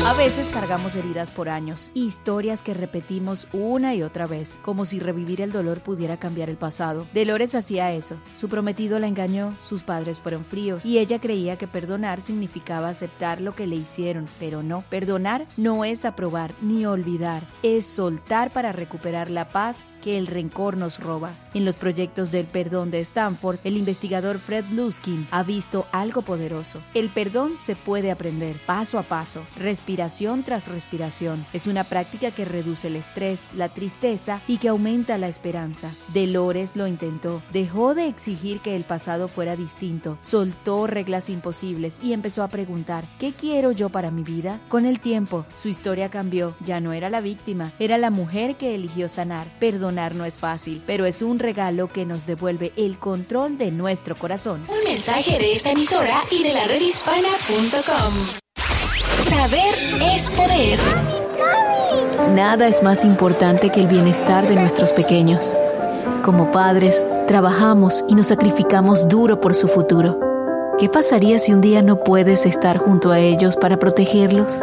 A veces cargamos heridas por años, historias que repetimos una y otra vez, como si revivir el dolor pudiera cambiar el pasado. Dolores hacía eso. Su prometido la engañó, sus padres fueron fríos y ella creía que perdonar significaba aceptar lo que le hicieron, pero no. Perdonar no es aprobar ni olvidar, es soltar para recuperar la paz que el rencor nos roba. En los proyectos del perdón de Stanford, el investigador Fred Luskin ha visto algo poderoso. El perdón se puede aprender paso a paso, respiración tras respiración. Es una práctica que reduce el estrés, la tristeza y que aumenta la esperanza. Dolores lo intentó. Dejó de exigir que el pasado fuera distinto, soltó reglas imposibles y empezó a preguntar, ¿qué quiero yo para mi vida? Con el tiempo, su historia cambió. Ya no era la víctima, era la mujer que eligió sanar. Perdonar no es fácil, pero es un regalo que nos devuelve el control de nuestro corazón. Un mensaje de esta emisora y de la redhispana.com. Saber es poder. Nada es más importante que el bienestar de nuestros pequeños. Como padres, trabajamos y nos sacrificamos duro por su futuro. ¿Qué pasaría si un día no puedes estar junto a ellos para protegerlos?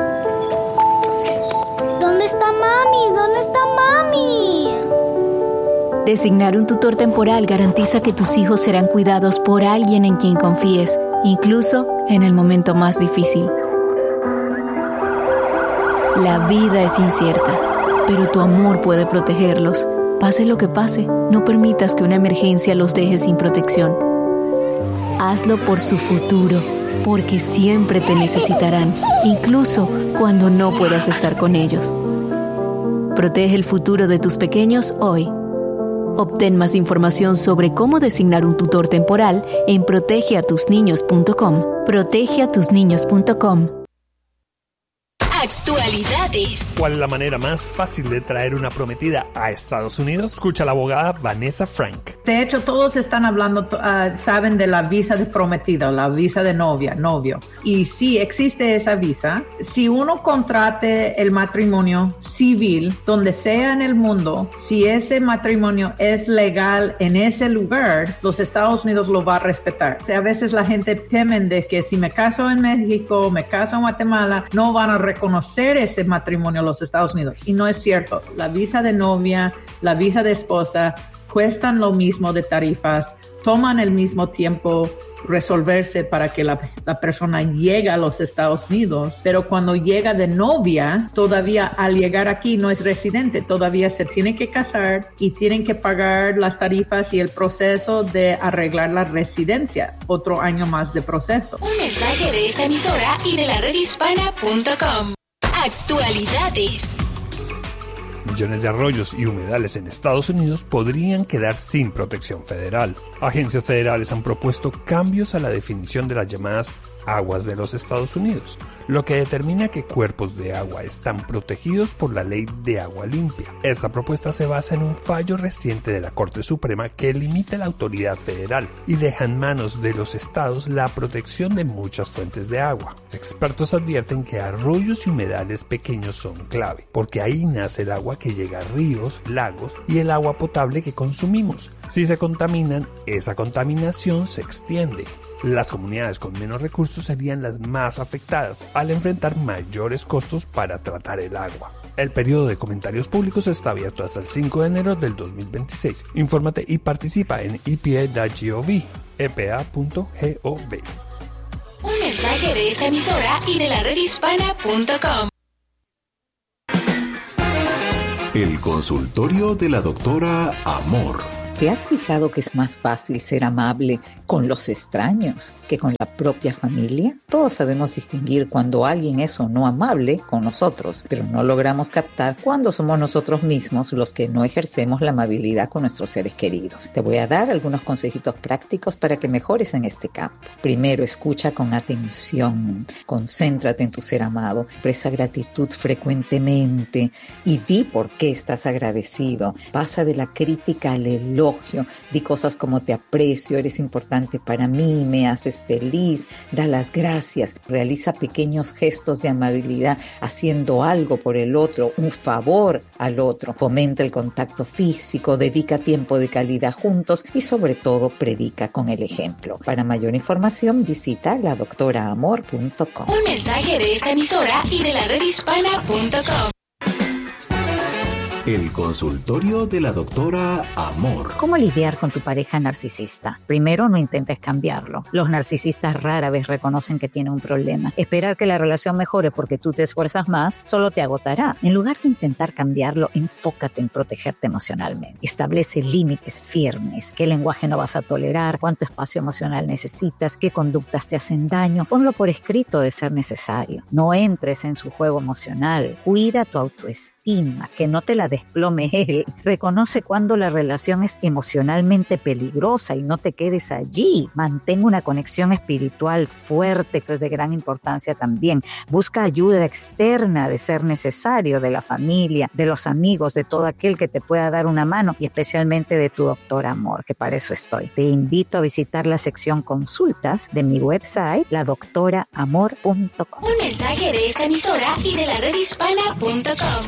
¿Dónde está mami? ¿Dónde está mami? Designar un tutor temporal garantiza que tus hijos serán cuidados por alguien en quien confíes, incluso en el momento más difícil. La vida es incierta, pero tu amor puede protegerlos. Pase lo que pase, no permitas que una emergencia los deje sin protección. Hazlo por su futuro, porque siempre te necesitarán, incluso cuando no puedas estar con ellos. Protege el futuro de tus pequeños hoy. Obtén más información sobre cómo designar un tutor temporal en protegeatusniños.com. protegeatusniños.com. Actualidades. ¿Cuál es la manera más fácil de traer una prometida a Estados Unidos? Escucha a la abogada Vanessa Frank. De hecho, todos están hablando, saben de la visa de prometida, la visa de novio. Y sí, existe esa visa. Si uno contrate el matrimonio civil, donde sea en el mundo, si ese matrimonio es legal en ese lugar, los Estados Unidos lo va a respetar. O sea, a veces la gente teme de que si me caso en México, me caso en Guatemala, no van a reconocer ese matrimonio en los Estados Unidos. Y no es cierto. La visa de novia, la visa de esposa cuestan lo mismo de tarifas, toman el mismo tiempo resolverse para que la persona llegue a los Estados Unidos, pero cuando llega de novia, todavía al llegar aquí no es residente, todavía se tiene que casar y tienen que pagar las tarifas y el proceso de arreglar la residencia, otro año más de proceso. Un mensaje de esta emisora y de la redhispana.com. Actualidades. Millones de arroyos y humedales en Estados Unidos podrían quedar sin protección federal. Agencias federales han propuesto cambios a la definición de las llamadas aguas de los Estados Unidos, lo que determina que cuerpos de agua están protegidos por la Ley de Agua Limpia. Esta propuesta se basa en un fallo reciente de la Corte Suprema que limita la autoridad federal y deja en manos de los estados la protección de muchas fuentes de agua. Expertos advierten que arroyos y humedales pequeños son clave, porque ahí nace el agua que llega a ríos, lagos y el agua potable que consumimos. Si se contaminan, esa contaminación se extiende. Las comunidades con menos recursos serían las más afectadas al enfrentar mayores costos para tratar el agua. El periodo de comentarios públicos está abierto hasta el 5 de enero del 2026. Infórmate y participa en epa.gov, epa.gov. Un mensaje de esta emisora y de la redhispana.com. El consultorio de la doctora Amor. ¿Te has fijado que es más fácil ser amable con los extraños que con la propia familia? Todos sabemos distinguir cuando alguien es o no amable con nosotros, pero no logramos captar cuando somos nosotros mismos los que no ejercemos la amabilidad con nuestros seres queridos. Te voy a dar algunos consejitos prácticos para que mejores en este campo. Primero, escucha con atención, concéntrate en tu ser amado, expresa gratitud frecuentemente y di por qué estás agradecido. Pasa de la crítica al elogio. elogio. Di cosas como te aprecio, eres importante para mí, me haces feliz, da las gracias. Realiza pequeños gestos de amabilidad, haciendo algo por el otro, un favor al otro. Fomenta el contacto físico, dedica tiempo de calidad juntos y sobre todo predica con el ejemplo. Para mayor información visita ladoctoraamor.com. Un mensaje de esta emisora y de la redhispana.com. El consultorio de la doctora Amor. ¿Cómo lidiar con tu pareja narcisista? Primero, no intentes cambiarlo. Los narcisistas rara vez reconocen que tienen un problema. Esperar que la relación mejore porque tú te esfuerzas más solo te agotará. En lugar de intentar cambiarlo, enfócate en protegerte emocionalmente. Establece límites firmes. ¿Qué lenguaje no vas a tolerar? ¿Cuánto espacio emocional necesitas? ¿Qué conductas te hacen daño? Ponlo por escrito de ser necesario. No entres en su juego emocional. Cuida tu autoestima, que no te la desplome él. Reconoce cuando la relación es emocionalmente peligrosa y no te quedes allí. Mantén una conexión espiritual fuerte, esto es de gran importancia también. Busca ayuda externa de ser necesario, de la familia, de los amigos, de todo aquel que te pueda dar una mano y especialmente de tu doctor Amor, que para eso estoy. Te invito a visitar la sección consultas de mi website, ladoctoraamor.com. Un mensaje de esta emisora y de la redhispana.com.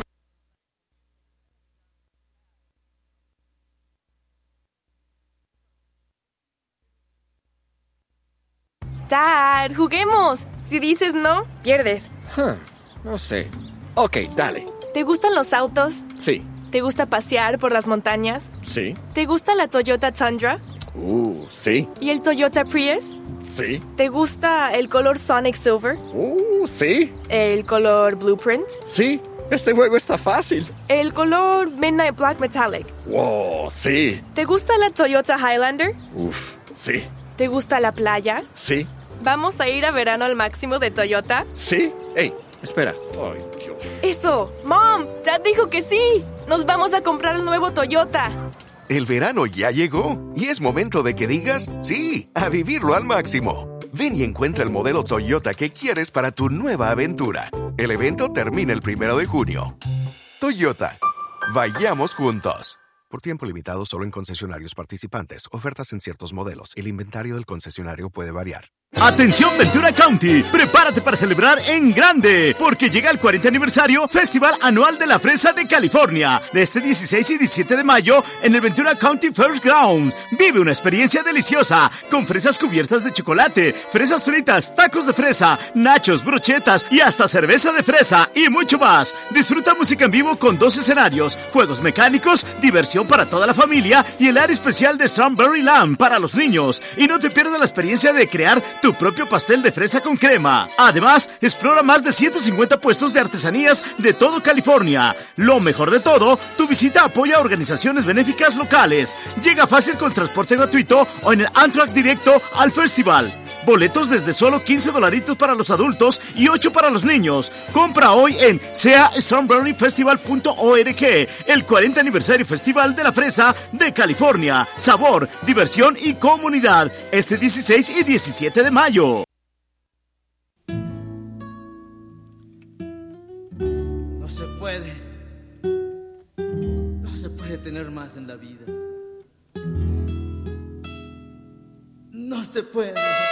Dad, juguemos. Si dices no, pierdes. No sé. Ok, dale. ¿Te gustan los autos? Sí. ¿Te gusta pasear por las montañas? Sí. ¿Te gusta la Toyota Tundra? Sí. ¿Y el Toyota Prius? Sí. ¿Te gusta el color Sonic Silver? Sí. ¿El color Blueprint? Sí. Este juego está fácil. ¿El color Midnight Black Metallic? Wow, sí. ¿Te gusta la Toyota Highlander? Sí. ¿Te gusta la playa? Sí. ¿Vamos a ir a verano al máximo de Toyota? Sí. Ey, espera. Ay, Dios. ¡Eso! ¡Mom! ¡Dad dijo que sí! ¡Nos vamos a comprar el nuevo Toyota! El verano ya llegó y es momento de que digas sí, a vivirlo al máximo. Ven y encuentra el modelo Toyota que quieres para tu nueva aventura. El evento termina el 1 de junio. Toyota. Vayamos juntos. Por tiempo limitado solo en concesionarios participantes. Ofertas en ciertos modelos. El inventario del concesionario puede variar. Atención Ventura County, prepárate para celebrar en grande, porque llega el 40 aniversario Festival Anual de la Fresa de California, de este 16 y 17 de mayo en el Ventura County Fairgrounds. Vive una experiencia deliciosa, con fresas cubiertas de chocolate, fresas fritas, tacos de fresa, nachos, brochetas y hasta cerveza de fresa y mucho más. Disfruta música en vivo con 2 escenarios, juegos mecánicos, diversión para toda la familia y el área especial de Strawberry Lamb para los niños. Y no te pierdas la experiencia de crear tu propio pastel de fresa con crema. Además, explora más de 150 puestos de artesanías de todo California. Lo mejor de todo, tu visita apoya a organizaciones benéficas locales. Llega fácil con transporte gratuito o en el Amtrak directo al festival. Boletos desde solo $15 para los adultos y $8 para los niños. Compra hoy en seastrawberryfestival.org. El 40 aniversario Festival de la Fresa de California. Sabor, diversión y comunidad. Este 16 y 17 de mayo. No se puede. No se puede tener más en la vida. No se puede.